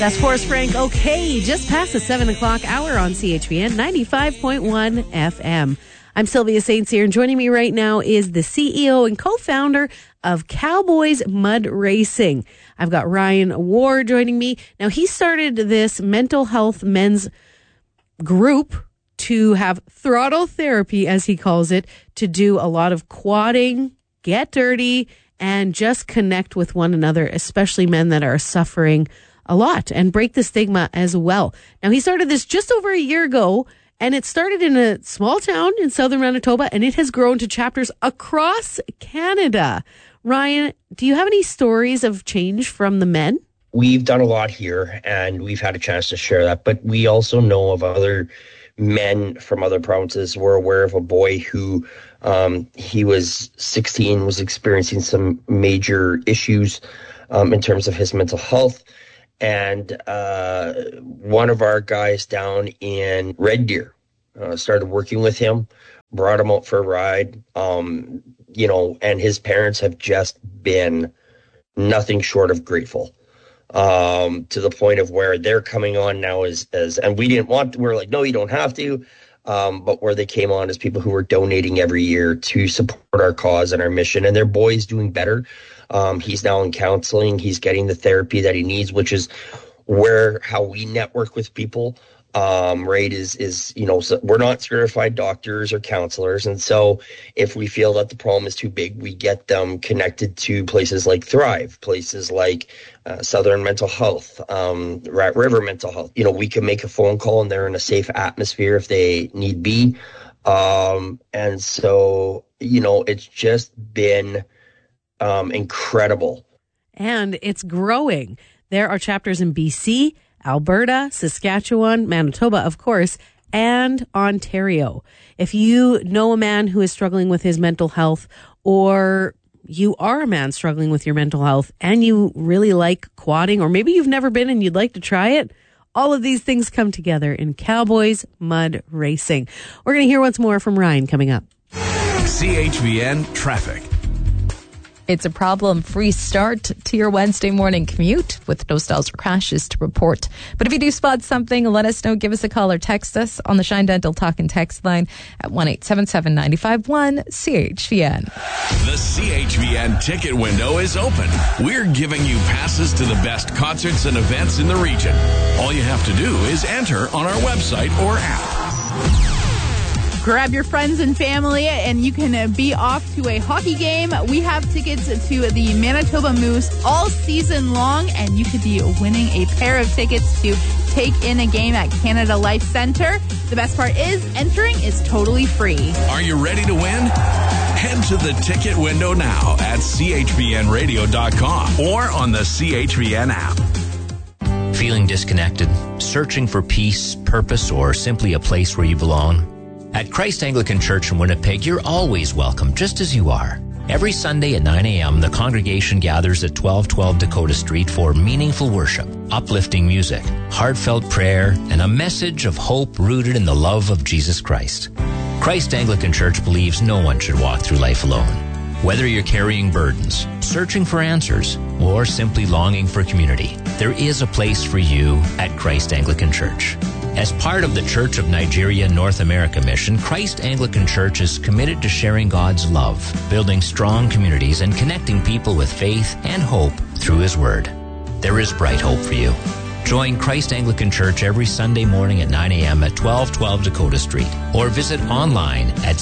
That's Forrest Frank. Okay, just past the 7 o'clock hour on CHVN 95.1 FM. I'm Sylvia St. Cyr, and joining me right now is the CEO and co-founder of Cowboys Mud Racing. I've got Ryan Ward joining me. Now, he started this mental health men's group to have throttle therapy, as he calls it, to do a lot of quadding, get dirty, and just connect with one another, especially men that are suffering a lot, and break the stigma as well. Now, he started this just over a year ago, and it started in a small town in southern Manitoba, and it has grown to chapters across Canada. Ryan, do you have any stories of change from the men? We've done a lot here, and we've had a chance to share that, but we also know of other men from other provinces. We're aware of a boy who he was 16, was experiencing some major issues in terms of his mental health. And one of our guys down in Red Deer started working with him, brought him out for a ride, and his parents have just been nothing short of grateful, to the point of where they're coming on now as and we didn't want to, we're like, no, you don't have to. But where they came on as people who were donating every year to support our cause and our mission, and their boy's doing better. He's now in counseling. He's getting the therapy that he needs, which is how we network with people. Right, so we're not certified doctors or counselors. And so if we feel that the problem is too big, we get them connected to places like Thrive, places like Southern Mental Health, Rat River Mental Health. We can make a phone call and they're in a safe atmosphere if they need be. And so, it's just been incredible. And it's growing. There are chapters in BC, Alberta, Saskatchewan, Manitoba, of course, and Ontario. If you know a man who is struggling with his mental health, or you are a man struggling with your mental health and you really like quadding, or maybe you've never been and you'd like to try it, all of these things come together in Cowboys Mud Racing. We're going to hear once more from Ryan coming up. CHVN Traffic. It's a problem-free start to your Wednesday morning commute with no stalls or crashes to report. But if you do spot something, let us know. Give us a call or text us on the Shine Dental Talk and Text line at 1-877-951-CHVN. The CHVN ticket window is open. We're giving you passes to the best concerts and events in the region. All you have to do is enter on our website or app. Grab your friends and family and you can be off to a hockey game. We have tickets to the Manitoba Moose all season long, and you could be winning a pair of tickets to take in a game at Canada Life Centre. The best part is entering is totally free. Are you ready to win? Head to the ticket window now at chvnradio.com or on the CHVN app. Feeling disconnected, searching for peace, purpose, or simply a place where you belong? At Christ Anglican Church in Winnipeg, you're always welcome, just as you are. Every Sunday at 9 a.m., the congregation gathers at 1212 Dakota Street for meaningful worship, uplifting music, heartfelt prayer, and a message of hope rooted in the love of Jesus Christ. Christ Anglican Church believes no one should walk through life alone. Whether you're carrying burdens, searching for answers, or simply longing for community, there is a place for you at Christ Anglican Church. As part of the Church of Nigeria North America mission, Christ Anglican Church is committed to sharing God's love, building strong communities, and connecting people with faith and hope through His Word. There is bright hope for you. Join Christ Anglican Church every Sunday morning at 9 a.m. at 1212 Dakota Street, or visit online at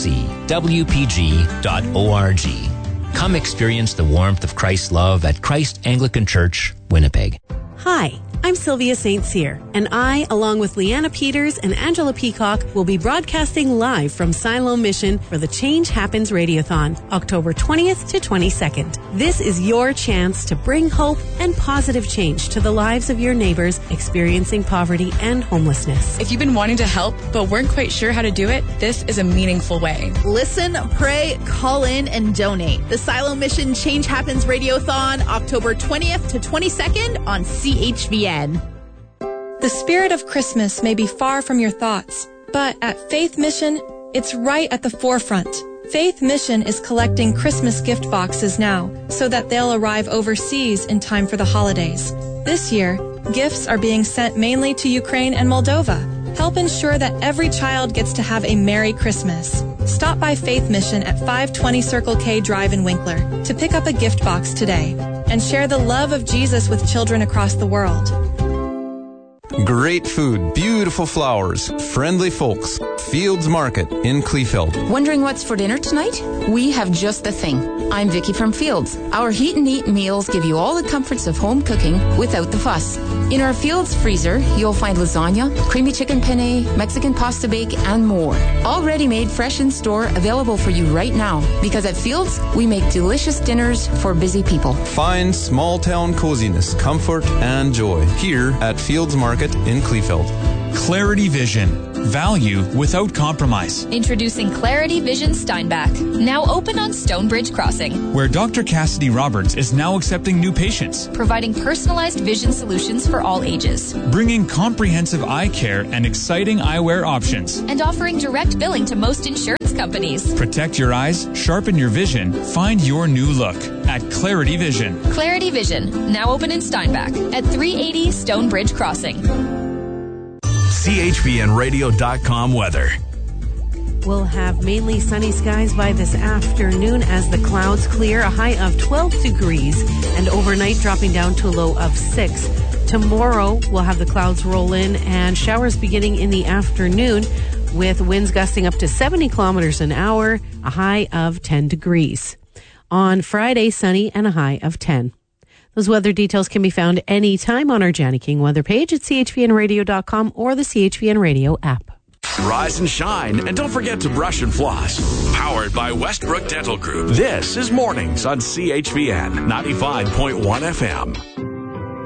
cacwpg.org. Come experience the warmth of Christ's love at Christ Anglican Church, Winnipeg. Hi, I'm Sylvia St. Cyr, and I, along with Leanna Peters and Angela Peacock, will be broadcasting live from Siloam Mission for the Change Happens Radiothon, October 20th to 22nd. This is your chance to bring hope and positive change to the lives of your neighbors experiencing poverty and homelessness. If you've been wanting to help but weren't quite sure how to do it, this is a meaningful way. Listen, pray, call in, and donate. The Siloam Mission Change Happens Radiothon, October 20th to 22nd on CHVN. The spirit of Christmas may be far from your thoughts, but at Faith Mission, it's right at the forefront. Faith Mission is collecting Christmas gift boxes now so that they'll arrive overseas in time for the holidays. This year, Gifts are being sent mainly to Ukraine and Moldova. Help ensure that every child gets to have a Merry Christmas. Stop by Faith Mission at 520 Circle K Drive in Winkler to pick up a gift box today and share the love of Jesus with children across the world. Great food, beautiful flowers, friendly folks. Fields Market in Kleefeld. Wondering what's for dinner tonight? We have just the thing. I'm Vicky from Fields. Our heat and eat meals give you all the comforts of home cooking without the fuss. In our Fields freezer, you'll find lasagna, creamy chicken penne, Mexican pasta bake, and more. All ready-made, fresh in store, available for you right now. Because at Fields, we make delicious dinners for busy people. Find small-town coziness, comfort, and joy here at Fields Market in Kleefeld. Clarity Vision. Value without compromise. Introducing Clarity Vision Steinbach, now open on Stonebridge Crossing, where Dr. Cassidy Roberts is now accepting new patients, providing personalized vision solutions for all ages, bringing comprehensive eye care and exciting eyewear options, and offering direct billing to most insurance companies. Protect your eyes, sharpen your vision, find your new look at Clarity Vision. Clarity Vision, now open in Steinbach at 380 Stonebridge Crossing. CHPNradio.com weather. We'll have mainly sunny skies by this afternoon as the clouds clear, a high of 12 degrees, and overnight dropping down to a low of 6. Tomorrow, we'll have the clouds roll in and showers beginning in the afternoon with winds gusting up to 70 kilometers an hour, a high of 10 degrees. On Friday, sunny and a high of 10. Those weather details can be found anytime on our Jani King weather page at chpnradio.com or the CHPN Radio app. Rise and shine, and don't forget to brush and floss. Powered by Westbrook Dental Group. This is Mornings on CHPN 95.1 FM.